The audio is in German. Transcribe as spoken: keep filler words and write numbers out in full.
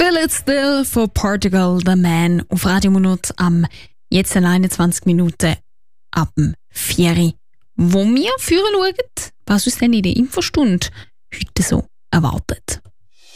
Feel It Still von Portugal, The Man auf Radio Monat am jetzt in einundzwanzig Minuten ab dem vier. Wo wir führen schauen, was uns dann in der Infostunde heute so erwartet.